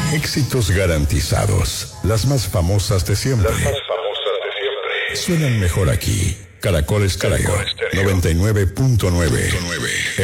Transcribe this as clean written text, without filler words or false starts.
Éxitos garantizados. Las más famosas de siempre. Suenan mejor aquí. Caracol Estéreo 99.9.